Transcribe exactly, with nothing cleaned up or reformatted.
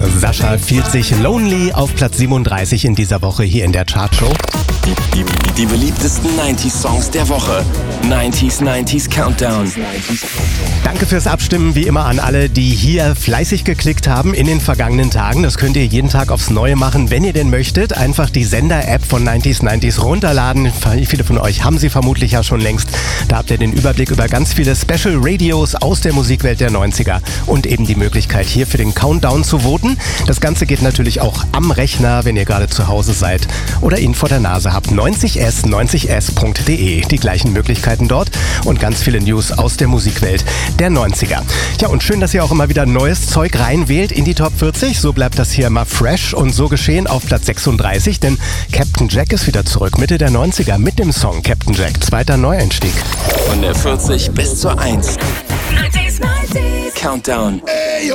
Sascha fühlt sich lonely auf Platz siebenunddreißig in dieser Woche hier in der Chartshow. Die, die, die beliebtesten neunzig Songs der Woche. neunzig neunzig Countdown. Danke fürs Abstimmen, wie immer an alle, die hier fleißig geklickt haben in den vergangenen Tagen. Das könnt ihr jeden Tag aufs Neue machen, wenn ihr denn möchtet. Einfach die Sender-App von neunzig neunzig runterladen. Viele von euch haben sie vermutlich ja schon längst. Da habt ihr den Überblick über ganz viele Special Radios aus der Musikwelt der neunziger und eben die Möglichkeit, hier für den Countdown zu voten. Das Ganze geht natürlich auch am Rechner, wenn ihr gerade zu Hause seid oder ihn vor der Nase habt. neunzig s neunzig s punkt de, die gleichen Möglichkeiten dort und ganz viele News aus der Musikwelt der neunziger. Ja, und schön, dass ihr auch immer wieder neues Zeug reinwählt in die Top vierzig. So bleibt das hier immer fresh und so geschehen auf Platz sechsunddreißig, denn Captain Jack ist wieder zurück, Mitte der neunziger mit dem Song Captain Jack, zweiter Neueinstieg. Von der vierzig bis zur eins. neunzig neunzig Countdown.